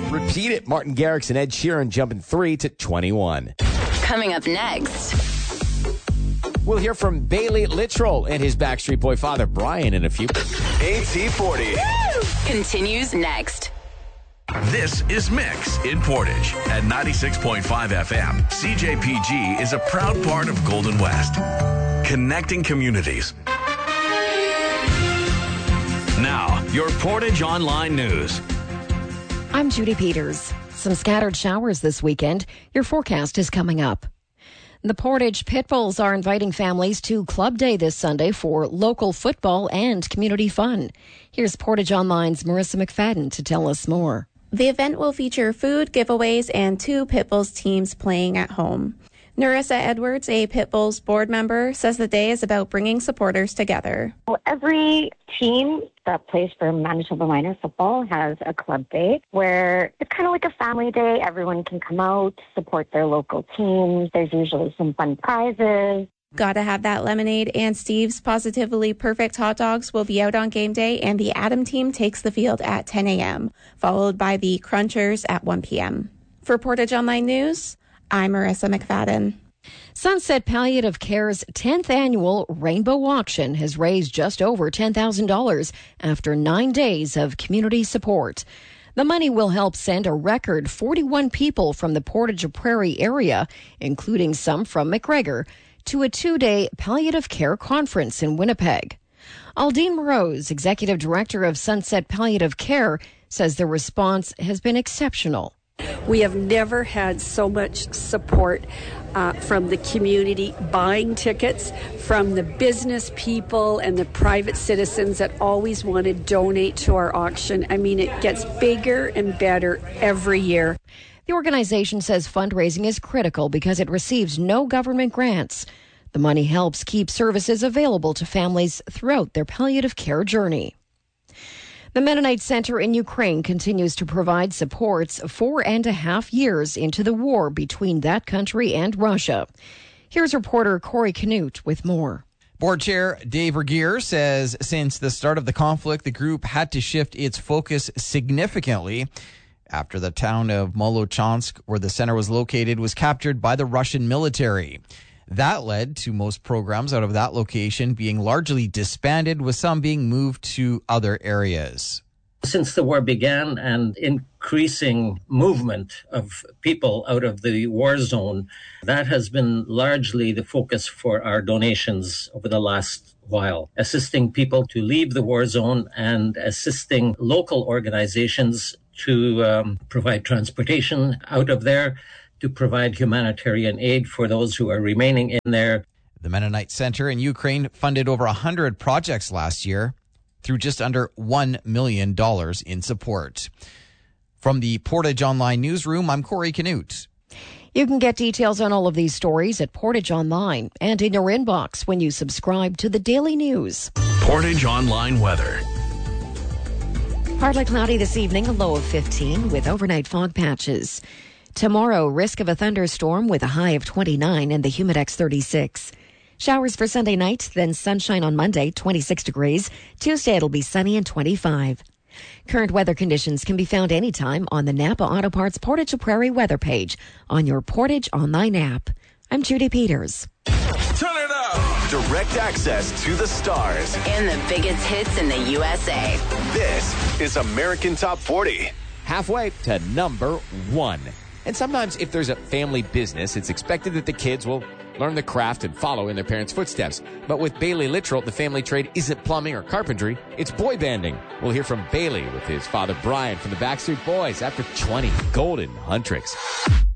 Repeat It. Martin Garrix and Ed Sheeran jumping 3 to 21. Coming up next. We'll hear from Bailey Littrell and his Backstreet Boy father, Brian, in a few. AT40 Continues next. This is Mix in Portage at 96.5 FM. CJPG is a proud part of Golden West, connecting communities. Now, your Portage Online News. I'm Judy Peters. Some scattered showers this weekend. Your forecast is coming up. The Portage Pitbulls are inviting families to Club Day this Sunday for local football and community fun. Here's Portage Online's Marissa McFadden to tell us more. The event will feature food, giveaways, and 2 Pitbulls teams playing at home. Narissa Edwards, a Pitbulls board member, says the day is about bringing supporters together. Well, every team that plays for Manitoba Minor football has a club day where it's kind of like a family day. Everyone can come out, support their local teams. There's usually some fun prizes. Gotta have that lemonade, and Steve's Positively Perfect hot dogs will be out on game day, and the Adam team takes the field at 10 a.m., followed by the Crunchers at 1 p.m. For Portage Online News, I'm Marissa McFadden. Sunset Palliative Care's 10th annual Rainbow Auction has raised just over $10,000 after 9 days of community support. The money will help send a record 41 people from the Portage Prairie area, including some from McGregor, to a 2-day palliative care conference in Winnipeg. Aldine Moroz, Executive Director of Sunset Palliative Care, says the response has been exceptional. We have never had so much support from the community buying tickets, from the business people and the private citizens that always want to donate to our auction. I mean, it gets bigger and better every year. The organization says fundraising is critical because it receives no government grants. The money helps keep services available to families throughout their palliative care journey. The Mennonite Center in Ukraine continues to provide supports 4.5 years into the war between that country and Russia. Here's reporter Corey Canute with more. Board Chair Dave Regier says since the start of the conflict, the group had to shift its focus significantly after the town of Molochansk, where the center was located, was captured by the Russian military. That led to most programs out of that location being largely disbanded, with some being moved to other areas. Since the war began, and increasing movement of people out of the war zone, that has been largely the focus for our donations over the last while, assisting people to leave the war zone and assisting local organizations to provide transportation out of there, to provide humanitarian aid for those who are remaining in there. The Mennonite Center in Ukraine funded over 100 projects last year through just under $1 million in support. From the Portage Online newsroom, I'm Corey Canute. You can get details on all of these stories at Portage Online and in your inbox when you subscribe to the Daily News. Portage Online weather. Partly cloudy this evening, a low of 15 with overnight fog patches. Tomorrow, risk of a thunderstorm with a high of 29 and the Humidex 36. Showers for Sunday night, then sunshine on Monday, 26 degrees. Tuesday, it'll be sunny and 25. Current weather conditions can be found anytime on the Napa Auto Parts Portage Prairie weather page on your Portage Online app. I'm Judy Peters. Turn it up! Direct access to the stars. And the biggest hits in the USA. This is American Top 40. Halfway to number 1. And sometimes if there's a family business, it's expected that the kids will learn the craft and follow in their parents' footsteps. But with Bailey Littrell, the family trade isn't plumbing or carpentry, it's boy banding. We'll hear from Bailey with his father Brian from the Backstreet Boys after 20 Golden Huntrix.